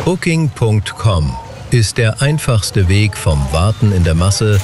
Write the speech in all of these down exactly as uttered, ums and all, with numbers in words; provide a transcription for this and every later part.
Booking Punkt com ist der einfachste Weg vom Warten in der Masse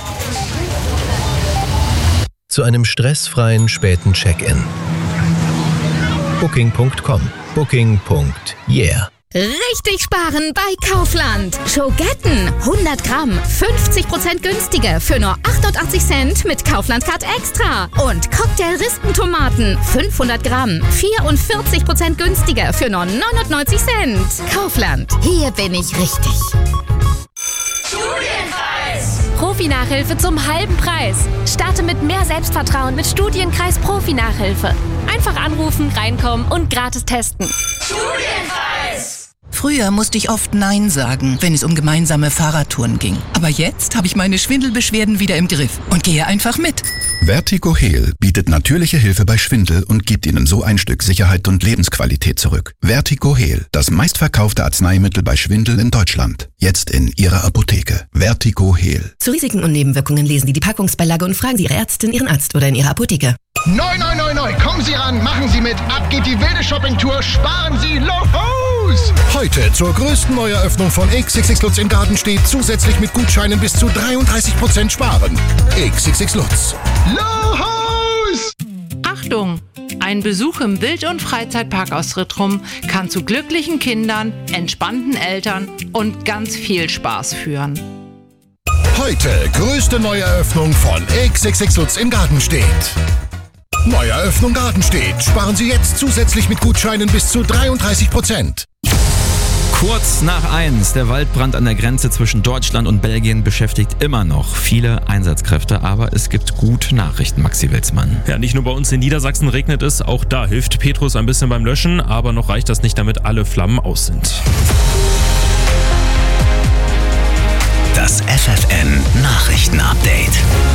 zu einem stressfreien späten Check-in. Booking Punkt com. Booking. Yeah. Richtig sparen bei Kaufland. Schogetten, hundert Gramm, fünfzig Prozent günstiger für nur achtundachtzig Cent mit Kaufland Card Extra. Und Cocktail-Rispentomaten, fünfhundert Gramm, vierundvierzig Prozent günstiger für nur neunundneunzig Cent. Kaufland, hier bin ich richtig. Studienkreis! Profi-Nachhilfe zum halben Preis. Starte mit mehr Selbstvertrauen mit Studienkreis Profi-Nachhilfe. Einfach anrufen, reinkommen und gratis testen. Studienkreis! Früher musste ich oft Nein sagen, wenn es um gemeinsame Fahrradtouren ging. Aber jetzt habe ich meine Schwindelbeschwerden wieder im Griff und gehe einfach mit. Vertigo Heal bietet natürliche Hilfe bei Schwindel und gibt Ihnen so ein Stück Sicherheit und Lebensqualität zurück. Vertigo Heal, das meistverkaufte Arzneimittel bei Schwindel in Deutschland. Jetzt in Ihrer Apotheke. Vertigo Heal. Zu Risiken und Nebenwirkungen lesen Sie die Packungsbeilage und fragen Sie Ihre Ärztin, Ihren Arzt oder in Ihrer Apotheke. Neu, neu, neu, neu. Kommen Sie ran, machen Sie mit. Ab geht die wilde Shoppingtour. Sparen Sie Lohos. Heute zur größten Neueröffnung von X X X Lutz in Gardenstedt zusätzlich mit Gutscheinen bis zu dreiunddreißig Prozent sparen. X X X Lutz. Lohos! Achtung! Ein Besuch im Wild- und Freizeitpark aus Rittrum kann zu glücklichen Kindern, entspannten Eltern und ganz viel Spaß führen. Heute größte Neueröffnung von X X X Lutz in Gardenstedt. Neueröffnung Gardenstedt. Sparen Sie jetzt zusätzlich mit Gutscheinen bis zu dreiunddreißig Prozent. Kurz nach eins, der Waldbrand an der Grenze zwischen Deutschland und Belgien beschäftigt immer noch viele Einsatzkräfte, aber es gibt gute Nachrichten, Maxi Wilsmann. Ja, nicht nur bei uns in Niedersachsen regnet es, auch da hilft Petrus ein bisschen beim Löschen, aber noch reicht das nicht, damit alle Flammen aus sind. Das F F N Nachrichtenupdate.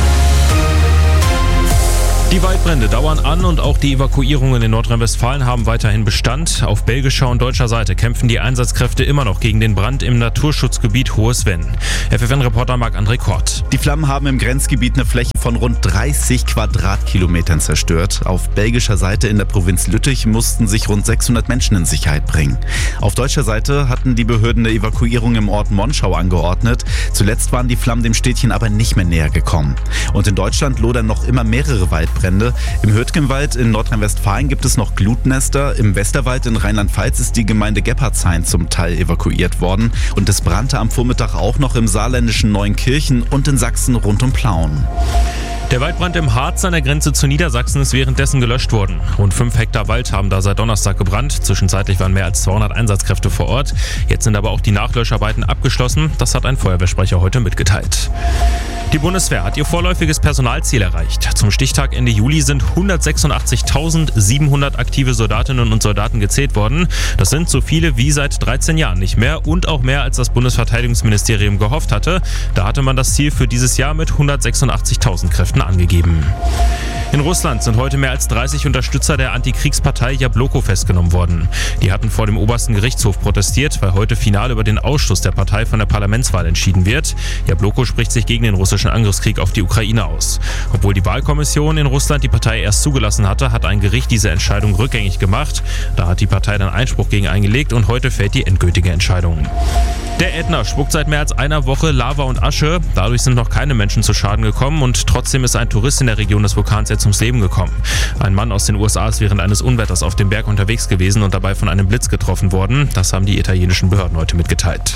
Die Waldbrände dauern an und auch die Evakuierungen in Nordrhein-Westfalen haben weiterhin Bestand. Auf belgischer und deutscher Seite kämpfen die Einsatzkräfte immer noch gegen den Brand im Naturschutzgebiet Hohes Venn. F F N-Reporter Marc-André Kort. Die Flammen haben im Grenzgebiet eine Fläche von rund dreißig Quadratkilometern zerstört. Auf belgischer Seite in der Provinz Lüttich mussten sich rund sechshundert Menschen in Sicherheit bringen. Auf deutscher Seite hatten die Behörden eine Evakuierung im Ort Monschau angeordnet. Zuletzt waren die Flammen dem Städtchen aber nicht mehr näher gekommen. Und in Deutschland lodern noch immer mehrere Waldbrände. Im Hürtgenwald in Nordrhein-Westfalen gibt es noch Glutnester. Im Westerwald in Rheinland-Pfalz ist die Gemeinde Geppardshain zum Teil evakuiert worden. Und es brannte am Vormittag auch noch im saarländischen Neunkirchen und in Sachsen rund um Plauen. Der Waldbrand im Harz an der Grenze zu Niedersachsen ist währenddessen gelöscht worden. Rund fünf Hektar Wald haben da seit Donnerstag gebrannt. Zwischenzeitlich waren mehr als zweihundert Einsatzkräfte vor Ort. Jetzt sind aber auch die Nachlöscharbeiten abgeschlossen. Das hat ein Feuerwehrsprecher heute mitgeteilt. Die Bundeswehr hat ihr vorläufiges Personalziel erreicht. Zum Stichtag Ende Juli sind hundertsechsundachtzigtausendsiebenhundert aktive Soldatinnen und Soldaten gezählt worden. Das sind so viele wie seit dreizehn Jahren nicht mehr und auch mehr, als das Bundesverteidigungsministerium gehofft hatte. Da hatte man das Ziel für dieses Jahr mit hundertsechsundachtzigtausend Kräften angegeben. In Russland sind heute mehr als dreißig Unterstützer der Antikriegspartei Jabloko festgenommen worden. Die hatten vor dem obersten Gerichtshof protestiert, weil heute final über den Ausschluss der Partei von der Parlamentswahl entschieden wird. Jabloko spricht sich gegen den russischen Angriffskrieg auf die Ukraine aus. Obwohl die Wahlkommission in Russland die Partei erst zugelassen hatte, hat ein Gericht diese Entscheidung rückgängig gemacht. Da hat die Partei dann Einspruch gegen eingelegt und heute fällt die endgültige Entscheidung. Der Ätna spuckt seit mehr als einer Woche Lava und Asche. Dadurch sind noch keine Menschen zu Schaden gekommen und trotzdem ist ein Tourist in der Region des Vulkans jetzt ums Leben gekommen. Ein Mann aus den U S A ist während eines Unwetters auf dem Berg unterwegs gewesen und dabei von einem Blitz getroffen worden. Das haben die italienischen Behörden heute mitgeteilt.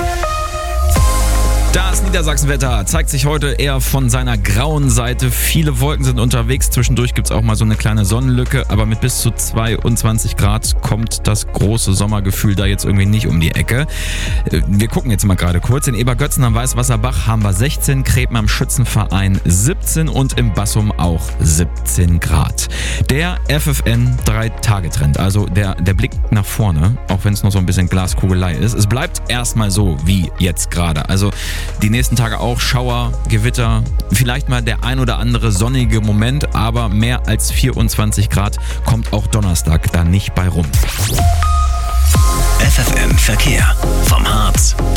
Das Niedersachsenwetter zeigt sich heute eher von seiner grauen Seite. Viele Wolken sind unterwegs. Zwischendurch gibt es auch mal so eine kleine Sonnenlücke. Aber mit bis zu zweiundzwanzig Grad kommt das große Sommergefühl da jetzt irgendwie nicht um die Ecke. Wir gucken jetzt mal gerade kurz. In Ebergötzen am Weißwasserbach haben wir sechzehn, Kreben am Schützenverein siebzehn und im Bassum auch siebzehn Grad. Der F F N drei Tage Trend, also der, der Blick nach vorne, auch wenn es noch so ein bisschen Glaskugelei ist. Es bleibt erstmal so wie jetzt gerade. Also die nächsten Tage auch Schauer, Gewitter, vielleicht mal der ein oder andere sonnige Moment, aber mehr als vierundzwanzig Grad kommt auch Donnerstag da nicht bei rum. F F N Verkehr vom Harz bis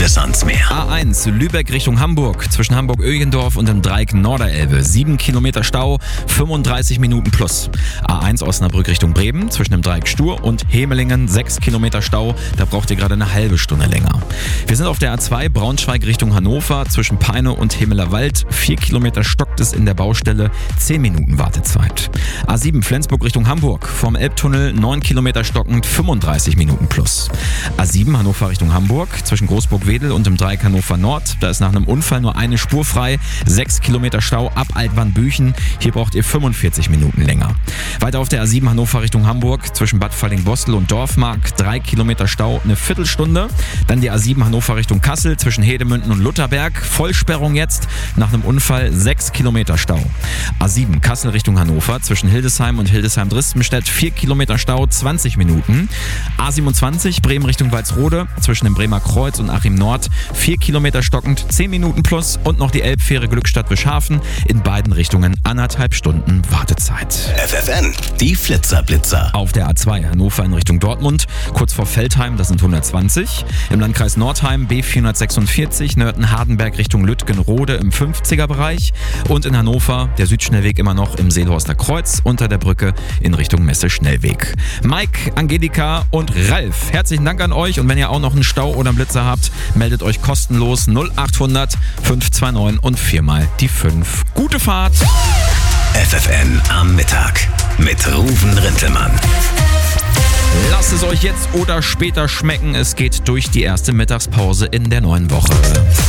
es ans Meer. A eins Lübeck Richtung Hamburg, zwischen Hamburg-Ögendorf und dem Dreieck Norderelbe. sieben Kilometer Stau, fünfunddreißig Minuten plus. A eins Osnabrück Richtung Bremen, zwischen dem Dreieck Stur und Hemelingen. sechs Kilometer Stau, da braucht ihr gerade eine halbe Stunde länger. Wir sind auf der A zwei Braunschweig Richtung Hannover, zwischen Peine und Hemelerwald. vier Kilometer stockt es in der Baustelle, zehn Minuten Wartezeit. A sieben Flensburg Richtung Hamburg, vom Elbtunnel neun Kilometer stockend, fünfunddreißig Minuten plus. A sieben Hannover Richtung Hamburg, zwischen Großburg-Wedel und dem Dreieck Hannover Nord. Da ist nach einem Unfall nur eine Spur frei. sechs Kilometer Stau ab Altwann-Büchen. Hier braucht ihr fünfundvierzig Minuten länger. Weiter auf der A sieben Hannover Richtung Hamburg, zwischen Bad Falling-Bostel und Dorfmark. drei Kilometer Stau, eine Viertelstunde. Dann die A sieben Hannover Richtung Kassel, zwischen Hedemünden und Lutherberg. Vollsperrung jetzt. Nach einem Unfall sechs Kilometer Stau. A sieben Kassel Richtung Hannover, zwischen Hildesheim und Hildesheim-Dristenstedt. vier Kilometer Stau, zwanzig Minuten. A siebenundzwanzig Bremen Richtung Walsrode, zwischen dem Bremer Kreuz und Achim Nord. vier Kilometer stockend, zehn Minuten plus. Und noch die Elbfähre Glückstadt-Bischhafen. In beiden Richtungen anderthalb Stunden Wartezeit. F F N, die Flitzer-Blitzer. Auf der A zwei Hannover in Richtung Dortmund, kurz vor Veltheim, das sind hundertzwanzig. Im Landkreis Nordheim B vierhundertsechsundvierzig, Nörten-Hardenberg Richtung Lütgenrode im fünfziger Bereich. Und in Hannover der Südschnellweg immer noch im Seelhorster Kreuz unter der Brücke in Richtung Messe-Schnellweg. Mike, Angelika und Ralf, herzlichen Dank an euch. Und wenn ihr auch noch einen Stau oder einen Blitzer habt, meldet euch kostenlos null achthundert fünf zwei neun und viermal die fünf. Gute Fahrt! F F N am Mittag mit Ruven Rintelmann. Lasst es euch jetzt oder später schmecken. Es geht durch die erste Mittagspause in der neuen Woche.